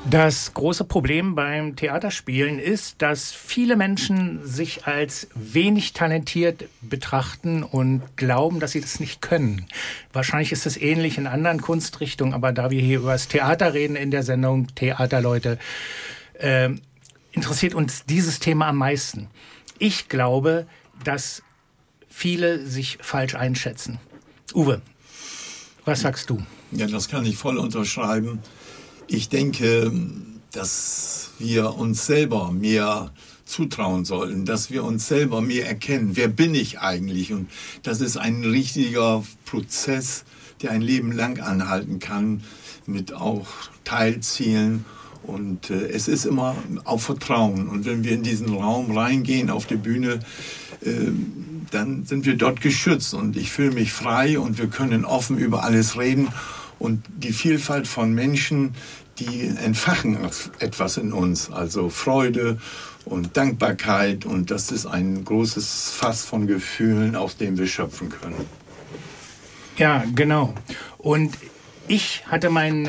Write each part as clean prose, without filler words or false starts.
Das große Problem beim Theaterspielen ist, dass viele Menschen sich als wenig talentiert betrachten und glauben, dass sie das nicht können. Wahrscheinlich ist es ähnlich in anderen Kunstrichtungen, aber da wir hier über das Theater reden in der Sendung Theaterleute, interessiert uns dieses Thema am meisten. Ich glaube, dass viele sich falsch einschätzen. Uwe, was sagst du? Ja, das kann ich voll unterschreiben. Ich denke, dass wir uns selber mehr zutrauen sollten, dass wir uns selber mehr erkennen. Wer bin ich eigentlich? Und das ist ein richtiger Prozess, der ein Leben lang anhalten kann, mit auch Teilzielen. Und es ist immer auf Vertrauen. Und wenn wir in diesen Raum reingehen, auf die Bühne, dann sind wir dort geschützt. Und ich fühle mich frei und wir können offen über alles reden. Und die Vielfalt von Menschen, die entfachen etwas in uns, also Freude und Dankbarkeit. Und das ist ein großes Fass von Gefühlen, aus dem wir schöpfen können. Ja, genau. Und ich hatte mein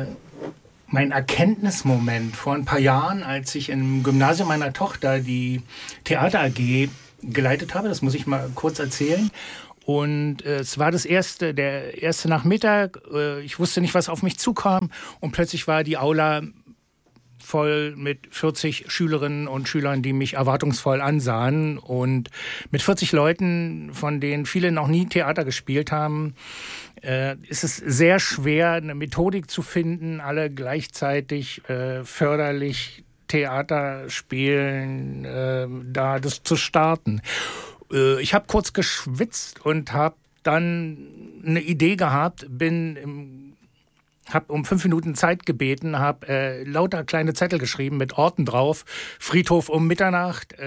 Erkenntnismoment vor ein paar Ersten, als ich im Gymnasium meiner Tochter die Theater AG geleitet habe. Das muss ich mal kurz erzählen. Und es war der erste Nachmittag. Ich wusste nicht, was auf mich zukam. Und plötzlich war die Aula voll mit 40 Schülerinnen und Schülern, die mich erwartungsvoll ansahen. Und mit 40 Leuten, von denen viele noch nie Theater gespielt haben, ist es sehr schwer, eine Methodik zu finden, alle gleichzeitig förderlich Theater spielen, da das zu starten. Ich habe kurz geschwitzt und habe dann eine Idee gehabt, habe um 5 Minuten Zeit gebeten, habe lauter kleine Zettel geschrieben mit Orten drauf, Friedhof um Mitternacht,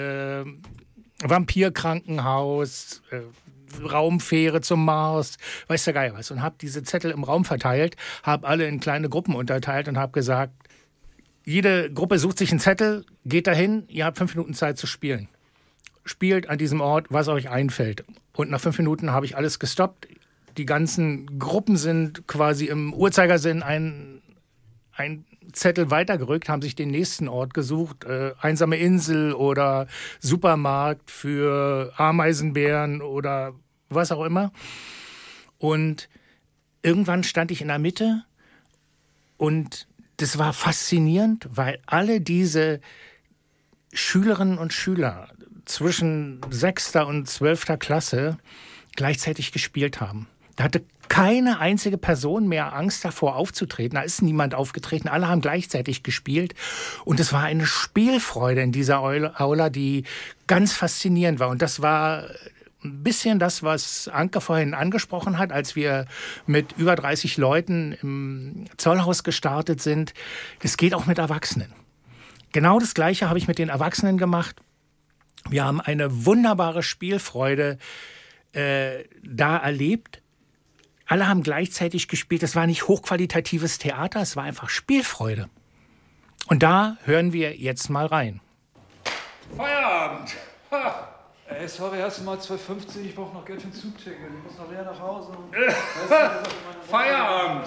Vampirkrankenhaus, Raumfähre zum Mars, weiß der Geier was. Und habe diese Zettel im Raum verteilt, habe alle in kleine Gruppen unterteilt und habe gesagt, jede Gruppe sucht sich einen Zettel, geht dahin, ihr habt 5 Minuten Zeit zu spielen. Spielt an diesem Ort, was euch einfällt. Und nach 5 Minuten habe ich alles gestoppt. Die ganzen Gruppen sind quasi im Uhrzeigersinn ein Zettel weitergerückt, haben sich den nächsten Ort gesucht. Einsame Insel oder Supermarkt für Ameisenbären oder was auch immer. Und irgendwann stand ich in der Mitte und das war faszinierend, weil alle diese Schülerinnen und Schüler zwischen 6. und 12. Klasse gleichzeitig gespielt haben. Da hatte keine einzige Person mehr Angst davor aufzutreten. Da ist niemand aufgetreten. Alle haben gleichzeitig gespielt. Und es war eine Spielfreude in dieser Aula, die ganz faszinierend war. Und das war ein bisschen das, was Anke vorhin angesprochen hat, als wir mit über 30 Leuten im Zollhaus gestartet sind. Das geht auch mit Erwachsenen. Genau das Gleiche habe ich mit den Erwachsenen gemacht. Wir haben eine wunderbare Spielfreude da erlebt. Alle haben gleichzeitig gespielt. Es war nicht hochqualitatives Theater, es war einfach Spielfreude. Und da hören wir jetzt mal rein. Feierabend! Ha. Ey, sorry, hast du mal 2,50? Ich brauche noch Geld für ein Zugticket. Ich muss noch leer nach Hause. Feierabend!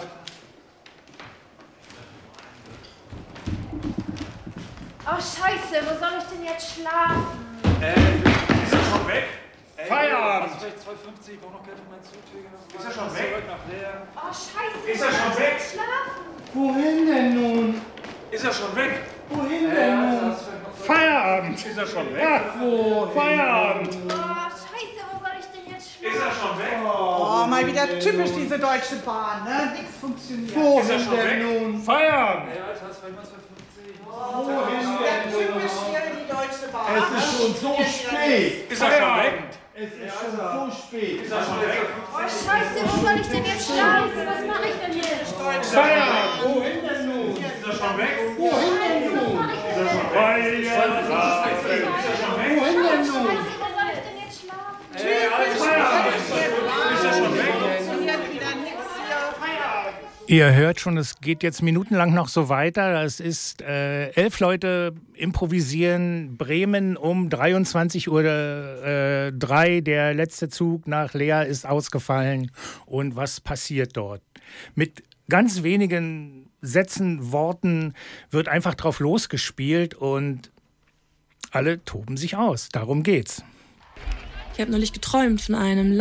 Oh, scheiße, wo soll ich denn jetzt schlafen? Ist er schon weg? Feierabend! Hast du vielleicht 2,50? Ich brauche noch Geld für mein Zugticket. Ist er schon weg? Oh, scheiße, Ist er schon weg? Schlafen. Wohin denn nun? Ist er schon weg? Wohin denn nun? Feierabend! Ist er schon weg? Ach, wo? Feierabend! Oh, scheiße, wo soll ich denn jetzt schlafen? Ist er schon weg? Oh, mal wieder typisch diese Deutsche Bahn, ne? Nichts funktioniert. Wohin Ist er schon denn weg? nun? Feierabend! Ey, Alter, hast du vielleicht mal 2,50? Ja, typisch hier in die Deutsche Bahn. Es ist schon so spät. Ist er schon weg? Es ist schon so spät. Ist er schon weg? Oh, scheiße, wo soll ich denn jetzt schlafen? Was mache ich denn hier? Feierabend! Wohin denn nun? Ist er schon weg? Wohin denn nun? Ist er schon weg? Wohin denn nun? Scheiße, wo soll ich denn jetzt schlafen? Ey, Alter, ist er schon weg? Funktioniert wieder nix hier. Ihr hört schon, es geht jetzt minutenlang noch so weiter. Das ist 11 Leute improvisieren. Bremen um 23:03 Uhr. Der letzte Zug nach Leer ist ausgefallen. Und was passiert dort? Mit ganz wenigen Sätzen, Worten wird einfach drauf losgespielt und alle toben sich aus. Darum geht's. Ich habe neulich geträumt von einem